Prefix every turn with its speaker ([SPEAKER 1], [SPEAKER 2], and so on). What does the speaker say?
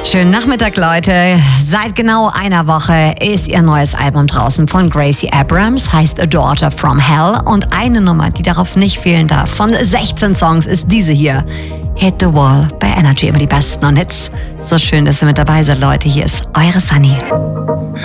[SPEAKER 1] Schönen Nachmittag, Leute. Seit genau einer Woche ist ihr neues Album draußen von Gracie Abrams, heißt A Daughter from Hell. Und eine Nummer, die darauf nicht fehlen darf, von 16 Songs ist diese hier. Hit the Wall bei Energy, immer die besten. Und jetzt so schön, dass ihr mit dabei seid, Leute. Hier ist eure Sunny.